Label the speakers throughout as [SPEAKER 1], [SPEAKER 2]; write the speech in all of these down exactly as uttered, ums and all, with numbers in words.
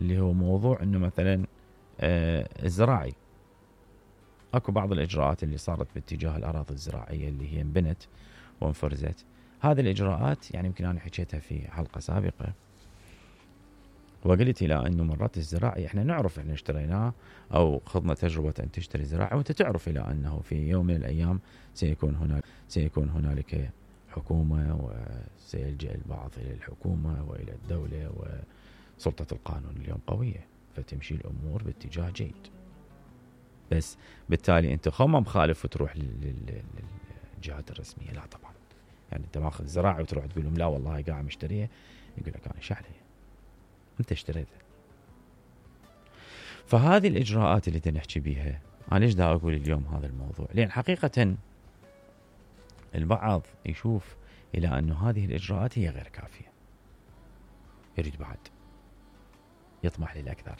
[SPEAKER 1] اللي هو موضوع انه مثلا آه الزراعي، اكو بعض الاجراءات اللي صارت باتجاه الاراضي الزراعيه اللي هي انبنت وانفرزت. هذه الاجراءات يعني يمكن انا حكيتها في حلقه سابقه، وقلت الى انه مرات الزراعي احنا نعرف احنا اشتريناه او خضنا تجربه ان تشتري زراعي، وانت تعرف الى انه في يوم من الايام سيكون هناك سيكون هنالك حكومه، وسيلجأ البعض الى الحكومه والى الدوله، وسلطه القانون اليوم قويه، فتمشي الامور باتجاه جيد. بس بالتالي انت خو ما مخالف وتروح للجهات الرسميه، لا طبعا. يعني انت ماخذ زراعي وتروح تقول لهم لا والله قاعد مشتريه، يقول لك انا شحليه انت اشتريتها. فهذه الاجراءات اللي نحكي بيها، انا ليش دا اقول اليوم هذا الموضوع؟ لان حقيقه البعض يشوف الى انه هذه الاجراءات هي غير كافيه، يريد بعد يطمح للاكثر،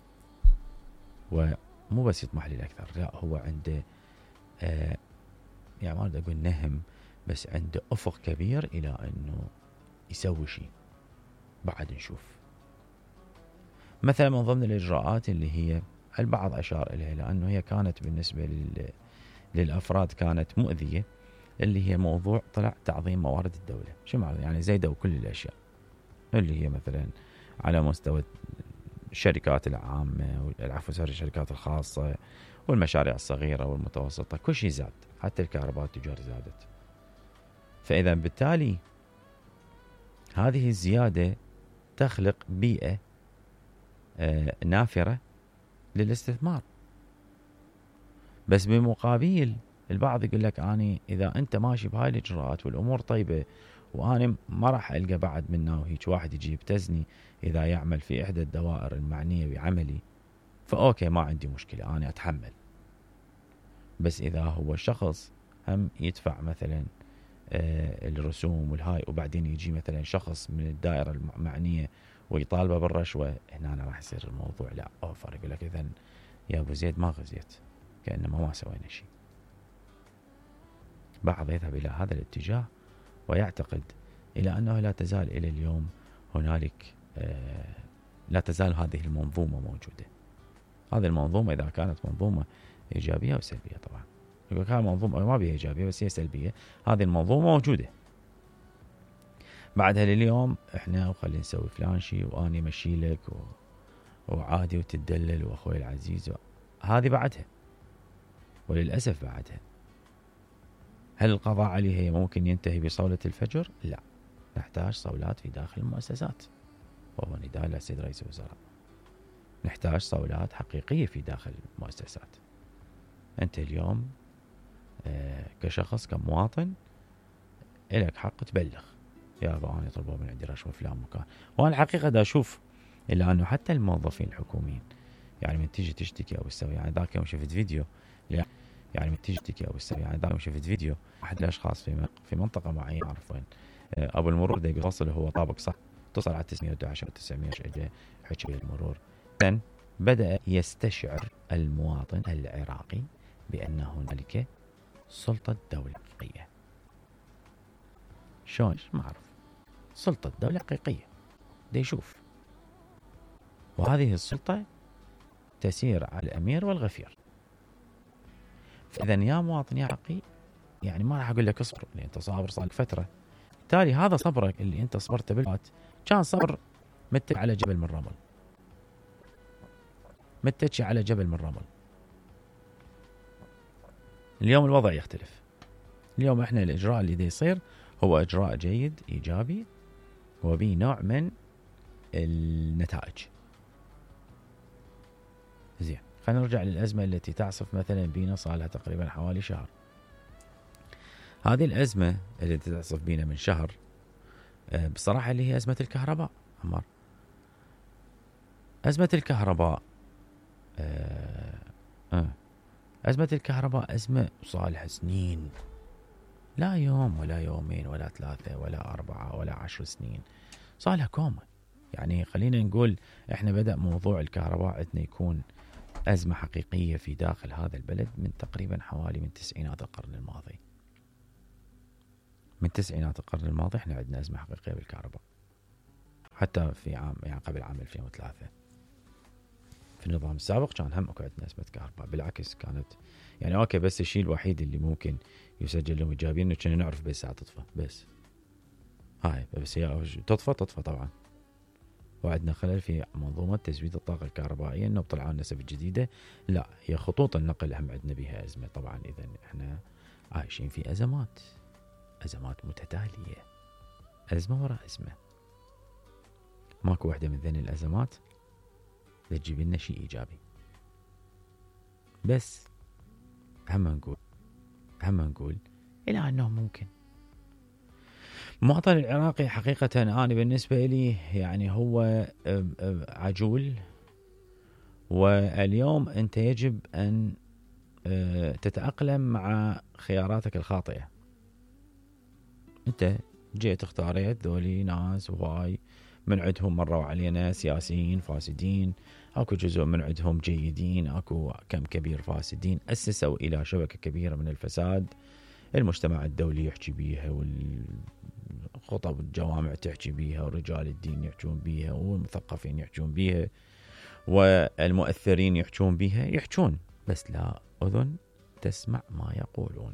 [SPEAKER 1] ومو بس يطمح للاكثر، لا هو عنده آه يعني ما اريد اقول نهم، بس عنده افق كبير الى انه يسوي شيء. بعد نشوف مثلا من ضمن الاجراءات اللي هي البعض اشار اليها لانه هي كانت بالنسبه لل للافراد كانت مؤذيه، اللي هي موضوع طلع تعظيم موارد الدوله. شو معنى؟ يعني زيدوا كل الاشياء اللي هي مثلا على مستوى الشركات العامه، والعفو الشركات الخاصه والمشاريع الصغيره والمتوسطه، كل شيء زاد، حتى الكهرباء التجار زادت. فاذا بالتالي هذه الزياده تخلق بيئه آه نافره للاستثمار. بس بمقابل البعض يقول لك اني اذا انت ماشي بهاي الاجراءات والامور طيبه، واني ما راح القى بعد منه وهيك واحد يجي يبتزني اذا يعمل في احدى الدوائر المعنيه بعملي، فاوكي ما عندي مشكله انا اتحمل. بس اذا هو شخص هم يدفع مثلا آه الرسوم والهاي، وبعدين يجي مثلا شخص من الدائره المعنيه ويطالبه بالرشوه، هنا أنا راح يصير الموضوع لا اوفر. يقول لك اذا يا ابو زيد ما غزيت، كانما ما سوينا شيء. بعض يذهب الى هذا الاتجاه ويعتقد الى انه لا تزال الى اليوم هنالك آه لا تزال هذه المنظومه موجوده. هذه المنظومه اذا كانت منظومه ايجابيه او سلبيه، طبعا يقول كان منظومه ما بها ايجابيه بس هي سلبيه، هذه المنظومه موجوده. بعدها لليوم احنا وخلينا نسوي فلان شيء واني مشي لك و... وعادي وتدلل واخوي العزيز و... هذه بعدها، وللاسف بعدها. هل القضاء عليها ممكن ينتهي بصولة الفجر؟ لا، نحتاج صولات في داخل المؤسسات، وهو نداء للسيد رئيس الوزراء. نحتاج صولات حقيقية في داخل المؤسسات. أنت اليوم آه كشخص كمواطن إلك حق تبلغ، يا أبا أنا طلبوا من عندي رشوة فلان مكان. وأنا الحقيقة دا أشوف إلا أنه حتى الموظفين الحكوميين يعني من تيجي تشتكي أو تسوي، يعني ذاك يوم شفت فيديو يعني من تيجي تشتكي أو تسوي، يعني ذاك يوم شفت فيديو أحد الأشخاص في في منطقة معينة أعرف وين، آه أبو المرور دا يوصل هو طابق صح، اتصل على تسعمية وأحد عشر تسعمية اجى حكي المرور. إذن بدأ يستشعر المواطن العراقي بأن هنالك سلطة دولة حقيقية. شلون؟ ما أعرف. سلطة دولة حقيقية دا يشوف، وهذه السلطة تسير على الأمير والغفير. فإذا يا مواطن يا عراقي، يعني ما راح أقول لك اصبر لأن أنت صابر صار لك فترة، بالتالي هذا صبرك اللي أنت صبرته بالوقت كان صبر متكي على جبل من رمل، متكي على جبل من رمل. اليوم الوضع يختلف. اليوم احنا الإجراء اللي دا يصير هو إجراء جيد إيجابي وبه نوع من النتائج. زين، خلينا نرجع للأزمة التي تعصف مثلا بينا صار لها تقريبا حوالي شهر. هذه الأزمة التي تعصف بينا من شهر بصراحة اللي هي أزمة الكهرباء. عمار، أزمة الكهرباء آه آه أزمة الكهرباء أزمة صالحة سنين، لا يوم ولا يومين ولا ثلاثة ولا أربعة ولا عشر سنين، صالحة كومة. يعني خلينا نقول إحنا بدأ موضوع الكهرباء عندنا يكون أزمة حقيقية في داخل هذا البلد من تقريبا حوالي من تسعينات القرن الماضي. من تسعينات القرن الماضي إحنا عندنا أزمة حقيقية بالكهرباء، حتى في عام يعني قبل عام ألفين وثلاثة في النظام السابق كان هم اكو عندنا ازمه كهرباء، بالعكس كانت يعني اوكي، بس الشيء الوحيد اللي ممكن يسجل لهم ايجابيا انه كنا نعرف بالساعه تطفى بس. هاي بس هي تطفى تطفى طبعا. وعندنا خلل في منظومه تزويد الطاقه الكهربائيه، انه طلعوا النسب الجديده. لا، هي خطوط النقل هم عندنا بها ازمه طبعا. اذا احنا عايشين في ازمات، ازمات متتاليه، ازمه وراء ازمه. ماكو واحده من ذني الازمات تجيب لنا شيء ايجابي. بس هم نقول هم نقول الى انه ممكن المواطن العراقي حقيقة أنا بالنسبة لي يعني هو عجول، واليوم أنت يجب أن تتأقلم مع خياراتك الخاطئة. أنت جيت اختاريت ذولي ناس هواي من عندهم مروا علينا سياسيين فاسدين، اكو جزء من عندهم جيدين، اكو كم كبير فاسدين، أسسوا إلى شبكة كبيرة من الفساد. المجتمع الدولي يحكي بيها، والخطب الجوامع تحكي بيها، ورجال الدين يحكون بيها، والمثقفين يحكون بيها، والمؤثرين يحكون بيها. يحكون بس لا أذن تسمع ما يقولون.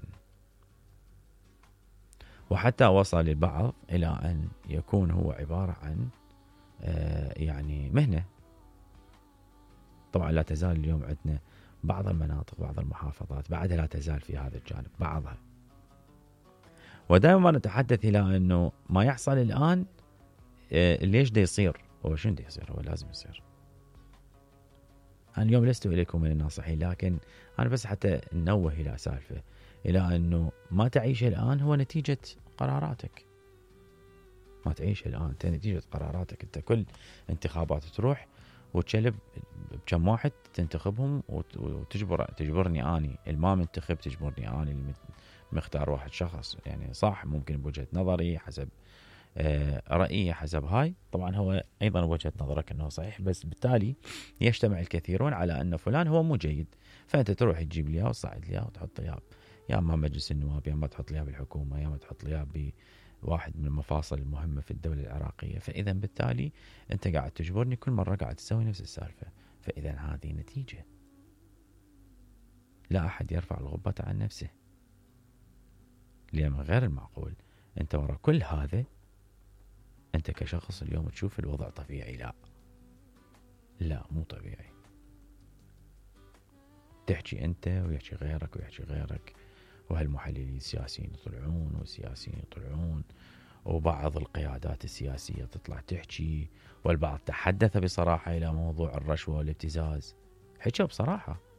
[SPEAKER 1] وحتى وصل البعض إلى أن يكون هو عبارة عن آه يعني مهنة. طبعا لا تزال اليوم عندنا بعض المناطق بعض المحافظات بعدها لا تزال في هذا الجانب بعضها. ودائما نتحدث إلى أنه ما يحصل الآن آه ليش دا يصير. هو شنو دا يصير؟ هو لازم يصير. أنا اليوم لست إليكم من الناصحين، لكن أنا بس حتى ننوه إلى سالفة، إلى أنه ما تعيش الآن هو نتيجة قراراتك. ما تعيش الآن أنت نتيجة قراراتك. أنت كل انتخابات تروح وتشلب بكم واحد تنتخبهم وتجبر تجبرني أني الما منتخب، تجبرني أني مختار واحد شخص. يعني صح ممكن بوجهة نظري حسب آه رأيي حسب هاي، طبعا هو أيضا وجهة نظرك أنه صحيح، بس بالتالي يجتمع الكثيرون على أن فلان هو مو جيد، فأنت تروح تجيب لي وتصعد لي وتحط لي يا اما مجلس النواب، يا اما تحط لي بالحكومه، يا اما تحط لي بواحد من المفاصل المهمه في الدوله العراقيه. فاذا بالتالي انت قاعد تجبرني كل مره قاعد تسوي نفس السالفه. فاذا هذه نتيجه لا احد يرفع الغبه عن نفسه، لان من غير المعقول انت ورا كل هذا انت كشخص اليوم تشوف الوضع طبيعي. لا لا مو طبيعي. تحكي انت ويحكي غيرك ويحكي غيرك، وهالمحللين السياسيين يطلعون والسياسيين يطلعون، وبعض القيادات السياسية تطلع تحكي، والبعض تحدث بصراحة إلى موضوع الرشوة والابتزاز. حكى بصراحة